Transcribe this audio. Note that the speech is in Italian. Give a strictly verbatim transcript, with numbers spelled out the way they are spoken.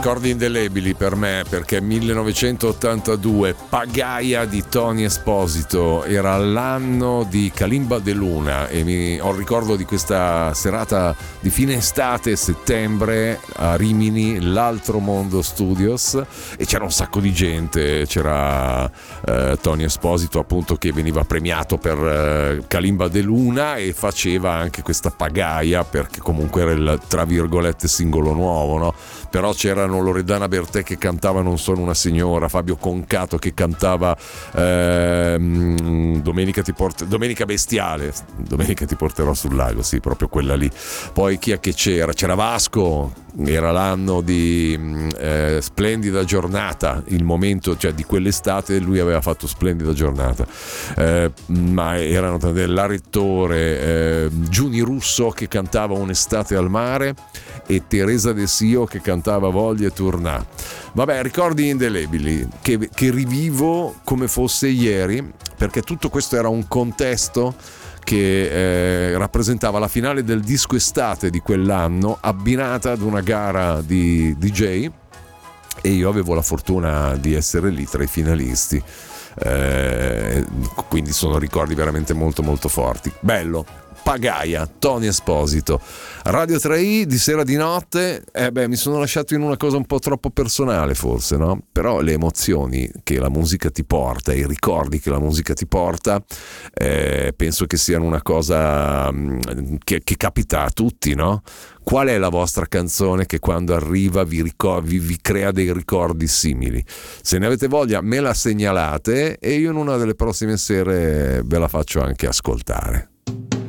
ricordi indelebili per me, perché millenovecentottantadue, Pagaia di Tony Esposito, era l'anno di Kalimba De Luna e mi ho il ricordo di questa serata di fine estate, settembre, a Rimini, l'Altro Mondo Studios, e c'era un sacco di gente, c'era eh, Tony Esposito appunto che veniva premiato per eh, Kalimba De Luna e faceva anche questa Pagaia perché comunque era il tra virgolette singolo nuovo, no? Però c'erano Loredana Bertè che cantava Non sono una signora, Fabio Concato che cantava ehm, Domenica ti port- Domenica Bestiale, Domenica ti porterò sul lago, sì, proprio quella lì. Poi chi è che c'era? C'era Vasco, era l'anno di eh, Splendida Giornata, il momento, cioè di quell'estate lui aveva fatto Splendida Giornata, eh, ma erano Larettore, eh, Giuni Russo che cantava Un'estate al mare e Teresa De Sio che cantava Voglia e Tournà. Vabbè, ricordi indelebili che, che rivivo come fosse ieri, perché tutto questo era un contesto che eh, rappresentava la finale del disco estate di quell'anno, abbinata ad una gara di D J, e io avevo la fortuna di essere lì tra i finalisti, eh, quindi sono ricordi veramente molto molto forti. Bello. Pagaia, Tony Esposito, Radio tre i di sera di notte. Eh beh, mi sono lasciato in una cosa un po' troppo personale forse, no? Però le emozioni che la musica ti porta, i ricordi che la musica ti porta, eh, penso che siano una cosa che, che capita a tutti, no? Qual è la vostra canzone che quando arriva vi, ricor- vi, vi crea dei ricordi simili? Se ne avete voglia me la segnalate e io in una delle prossime sere ve la faccio anche ascoltare.